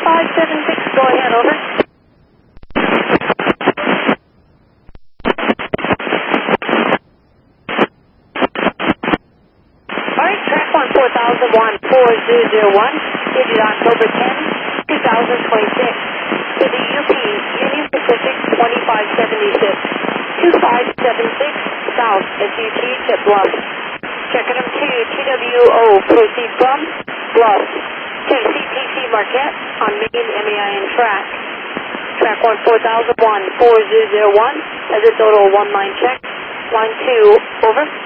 2576, go ahead, over. Alright, track 14001, 4001, dated October 10, 2026, to the UP, Union Pacific 2576, 2576, South, SUT to Bluff. Checking them to TWO, proceed from Bluff, to CTC Marquette on main MAIN track. Track 14001, 4001, as a total 1 line check. Line 2, over.